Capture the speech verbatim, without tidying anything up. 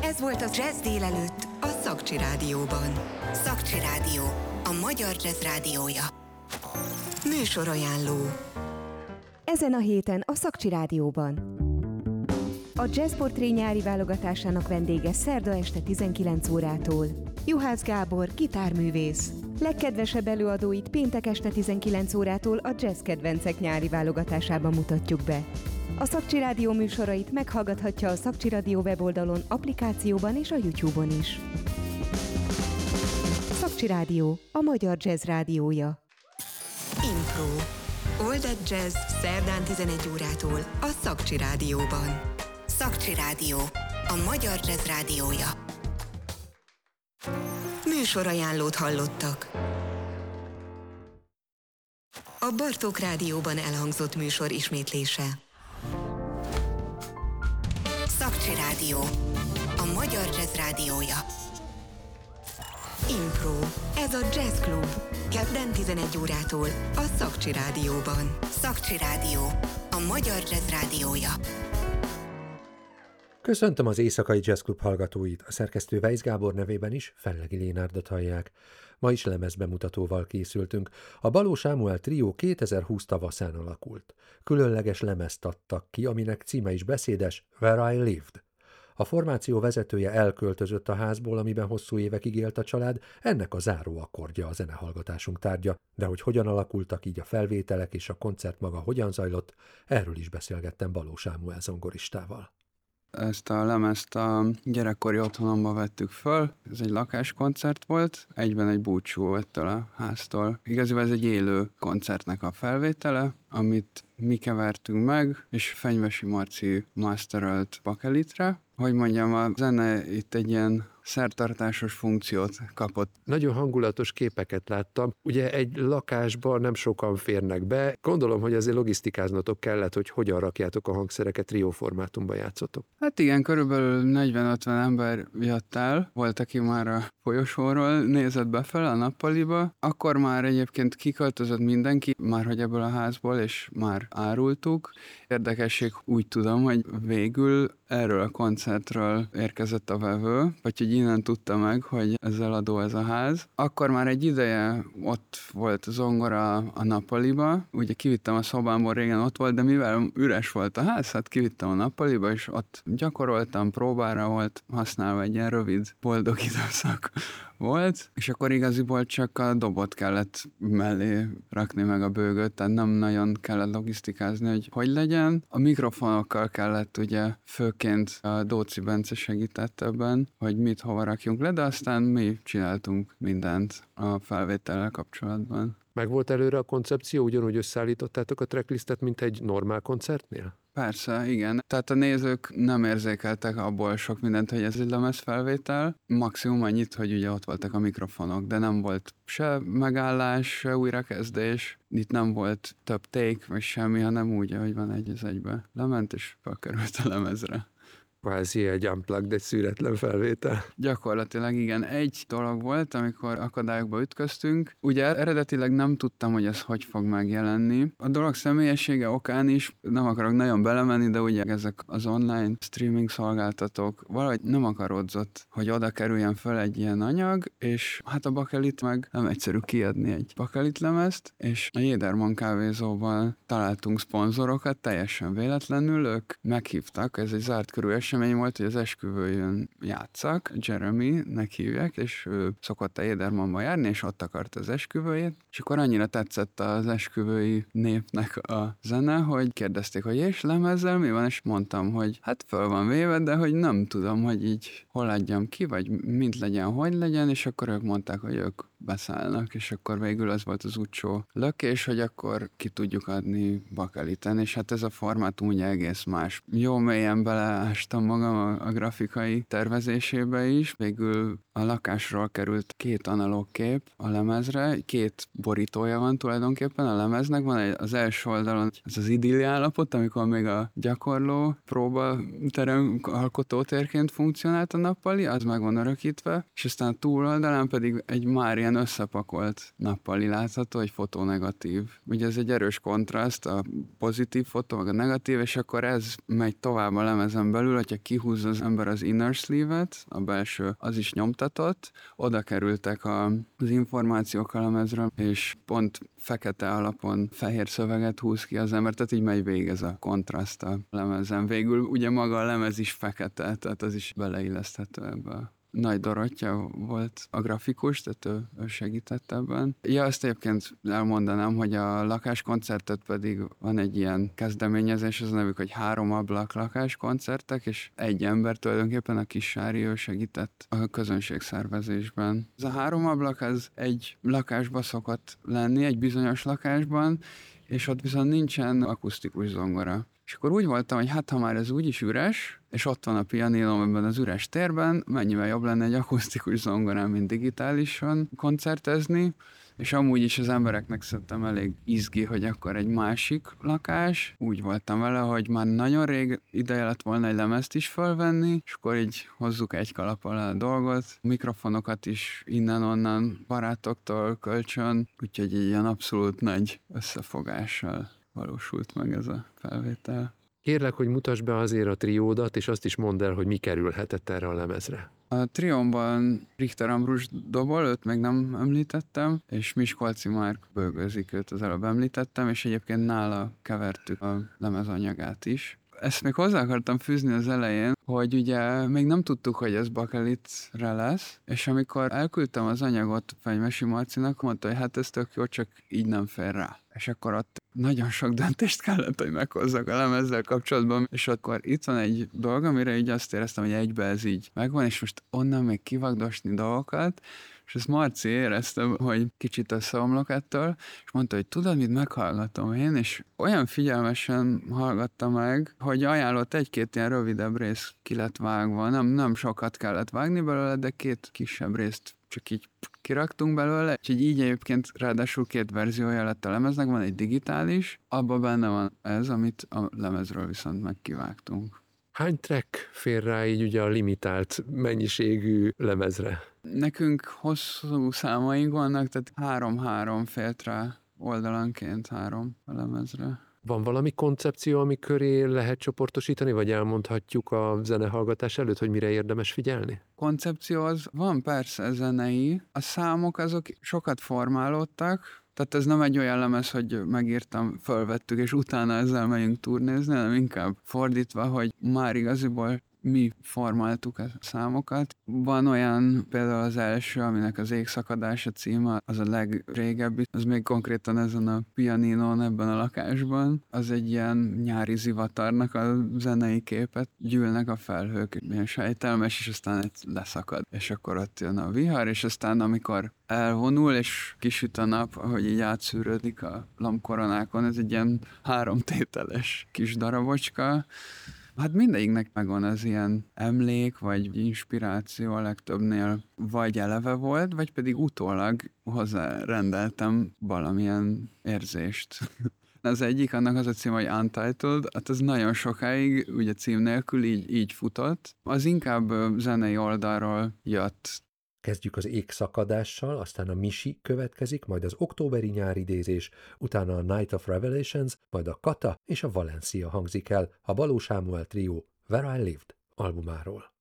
Ez volt a Jazz délelőtt a Szakcsi Rádióban. Szakcsi Rádió, a magyar jazz rádiója. Műsorajánló. Ezen a héten a Szakcsi Rádióban. A Jazz Portré nyári válogatásának vendége szerda este tizenkilenc órától. Juhász Gábor, gitárművész. Legkedvesebb előadóit péntek este tizenkilenc órától a Jazz kedvencek nyári válogatásában mutatjuk be. A Szakcsi Rádió műsorait meghallgathatja a Szakcsi Rádió weboldalon, applikációban és a YouTube-on is. Szakcsi Rádió, a magyar jazz rádiója. Impro. All That Jazz szerdán tizenegy órától a Szakcsi Rádióban. Szakcsi Rádió, a magyar jazz rádiója. Műsorajánlót hallottak. A Bartók Rádióban elhangzott műsor ismétlése. Szakcsi Rádió, a magyar jazz rádiója. Impro. Ez a Jazz Klub. Kedden tizenegy órától a Szakcsi Rádióban. Szakcsi Rádió, a magyar jazz rádiója. Köszöntöm az Éjszakai Jazz Klub hallgatóit, a szerkesztő Weisz Gábor nevében is Fellegi Lénárdot hallják. Ma is lemezbemutatóval készültünk. A Baló Sámuel trió kétezer-húsz tavaszán alakult. Különleges lemezt adtak ki, aminek címe is beszédes, Where I Lived. A formáció vezetője elköltözött a házból, amiben hosszú évekig élt a család, ennek a záró akkordja a zenehallgatásunk tárgya, de hogy hogyan alakultak így a felvételek és a koncert maga hogyan zajlott, erről is beszélgettem Baló Sámuel zongoristával. Ezt a lemezt a gyerekkori otthonomba vettük föl, ez egy lakáskoncert volt, egyben egy búcsú ettől a háztól. Igazából ez egy élő koncertnek a felvétele, amit mi kevertünk meg, és Fenyvesi Marci masterölt bakelitre. Hogy mondjam, a zene itt egy ilyen szertartásos funkciót kapott. Nagyon hangulatos képeket láttam. Ugye egy lakásban nem sokan férnek be. Gondolom, hogy azért logisztikáznotok kellett, hogy hogyan rakjátok a hangszereket, trió formátumban játszotok. Hát igen, körülbelül negyven-ötven ember jött el, volt, aki már a folyosóról nézett befele a nappaliba. Akkor már egyébként kiköltözött mindenki, már hogy ebből a házból, és már árultuk. Érdekesség, úgy tudom, hogy végül erről a koncertről érkezett a vevő, vagy hogy innen tudta meg, hogy ez eladó ez a ház. Akkor már egy ideje ott volt a zongora a nappaliba, ugye kivittem a szobámból, régen ott volt, de mivel üres volt a ház, hát kivittem a nappaliba, és ott gyakoroltam, próbára volt használva, egy ilyen rövid, boldog időszak volt, és akkor igaziból csak a dobot kellett mellé rakni meg a bőgöt, tehát nem nagyon kellett logisztikázni, hogy hogy legyen. A mikrofonokkal kellett ugye főként a Dóci Bence segített ebben, hogy mit hova rakjunk le, de aztán mi csináltunk mindent a felvétellel kapcsolatban. Meg volt előre a koncepció, ugyanúgy összeállítottátok a tracklistet, mint egy normál koncertnél? Persze, igen. Tehát a nézők nem érzékeltek abból sok mindent, hogy ez egy lemezfelvétel. Maximum annyit, hogy ugye ott voltak a mikrofonok, de nem volt se megállás, se újrakezdés. Itt nem volt több take, vagy semmi, hanem úgy, ahogy van egy az egybe. Lement és felkerült a lemezre. Kvázi egy unplugged, egy szűretlen felvétel. Gyakorlatilag igen. Egy dolog volt, amikor akadályokba ütköztünk. Ugye eredetileg nem tudtam, hogy ez hogy fog megjelenni. A dolog személyessége okán is nem akarok nagyon belemenni, de ugye ezek az online streaming szolgáltatók valahogy nem akarodzott, hogy oda kerüljen fel egy ilyen anyag, és hát a bakelit meg nem egyszerű kiadni egy bakelit lemezt, és a Jéderman kávézóval találtunk szponzorokat, teljesen véletlenül, ők meghívtak, ez egy zárt körű esemény volt, hogy az esküvőjön játszak, Jeremy-nek hívják, és ő szokott a Jédermanba járni, és ott akart az esküvőjét, és akkor annyira tetszett az esküvői népnek a zene, hogy kérdezték, hogy és lemezzel mi van, és mondtam, hogy hát föl van véve, de hogy nem tudom, hogy így hol adjam ki, vagy mint legyen, hogy legyen, és akkor ők mondták, hogy ők beszállnak, és akkor végül az volt az utcsó lökés, hogy akkor ki tudjuk adni bakeliten, és hát ez a formátum ugye egész más. Jó mélyen beleástam magam a, a grafikai tervezésébe is, végül a lakásról került két analóg kép a lemezre, két borítója van tulajdonképpen a lemeznek, van egy, az első oldalon ez az idilli állapot, amikor még a gyakorló próbaterem alkotótérként funkcionált a nappali, az meg van örökítve, és aztán a túloldalán pedig egy már ilyen ilyen összepakolt nappali látható, egy fotonegatív. Ugye ez egy erős kontraszt, a pozitív fotó, meg a negatív, és akkor ez megy tovább a lemezen belül, hogyha kihúzza az ember az inner sleeve-et, a belső, az is nyomtatott, oda kerültek a, az információk a lemezről, és pont fekete alapon fehér szöveget húz ki az ember, tehát így megy végig ez a kontraszt a lemezen. Végül ugye maga a lemez is fekete, tehát az is beleilleszthető ebbe a Nagy Dorottya volt a grafikus, tehát ő, ő segített ebben. Ja, azt egyébként elmondanám, hogy a lakáskoncertet pedig van egy ilyen kezdeményezés, az a nevük, hogy három ablak lakáskoncertek, és egy ember tulajdonképpen, a Kissári, ő segített a közönségszervezésben. Ez a három ablak az egy lakásba szokott lenni, egy bizonyos lakásban, és ott viszont nincsen akusztikus zongora. És akkor úgy voltam, hogy hát ha már ez úgyis üres, és ott van a pianínom ebben az üres térben, mennyivel jobb lenne egy akusztikus zongorán, mint digitálisan koncertezni, és amúgy is az embereknek szerintem elég izgi, hogy akkor egy másik lakás. Úgy voltam vele, hogy már nagyon rég ideje lett volna egy lemezt is fölvenni, és akkor így hozzuk egy kalap alá a dolgot. Mikrofonokat is innen-onnan barátoktól kölcsön, úgyhogy egy ilyen abszolút nagy összefogással valósult meg ez a felvétel. Kérlek, hogy mutass be azért a triódat, és azt is mondd el, hogy mi kerülhetett erre a lemezre. A triómban Richter Ambrus dobol, őt még nem említettem, és Miskolci Márk bőgőzik, őt az előbb említettem, és egyébként nála kevertük a lemezanyagát is. Ezt még hozzá akartam fűzni az elején, hogy ugye még nem tudtuk, hogy ez bakelitre lesz, és amikor elküldtem az anyagot Fenymesi Marcinak, mondta, hogy hát ez tök jó, csak így nem fér rá. És akkor ott nagyon sok döntést kellett, hogy meghozzak a lemezzel kapcsolatban, és akkor itt van egy dolog, amire így azt éreztem, hogy egybe ez így megvan, és most onnan még kivagdosni dolgokat, és ezt Marci érezte, hogy kicsit összeomlok ettől, és mondta, hogy tudod, mit meghallgatom én, és olyan figyelmesen hallgatta meg, hogy ajánlott egy-két ilyen rövidebb rész ki lett vágva, nem, nem sokat kellett vágni belőle, de két kisebb részt csak így kiraktunk belőle, és így, így egyébként ráadásul két verziója lett a lemeznek, van egy digitális, abban benne van ez, amit a lemezről viszont megkivágtunk. Hány track fér rá így ugye a limitált mennyiségű lemezre? Nekünk hosszú számaink vannak, tehát három-három félt rá oldalanként három a lemezre. Van valami koncepció, ami köré lehet csoportosítani, vagy elmondhatjuk a zenehallgatás előtt, hogy mire érdemes figyelni? Koncepció az van persze zenei, a számok azok sokat formálódtak, tehát ez nem egy olyan lemez, hogy megírtam, fölvettük, és utána ezzel megyünk turnézni, hanem inkább fordítva, hogy már igaziból mi formáltuk a számokat. Van olyan, például az első, aminek az Égszakadása címe, az a legrégebbi, az még konkrétan ezen a pianinon, ebben a lakásban. Az egy ilyen nyári zivatarnak a zenei képet, gyűlnek a felhők, ilyen sejtelmes, és aztán egy leszakad. És akkor ott jön a vihar, és aztán amikor elvonul, és kisüt a nap, ahogy így átszűrődik a lombkoronákon, ez egy ilyen háromtételes kis darabocska. Hát mindegyiknek megvan az ilyen emlék, vagy inspiráció, a legtöbbnél vagy eleve volt, vagy pedig utólag hozzárendeltem valamilyen érzést. Az egyik, annak az a cím, hogy Untitled, hát az nagyon sokáig, ugye cím nélkül így, így futott. Az inkább zenei oldalról jött. Kezdjük az Égszakadással, aztán a Misi következik, majd az októberi nyáridézés, utána a Night of Revelations, majd a Kata és a Valencia hangzik el a Baló Sámuel Trio Where I Lived albumáról.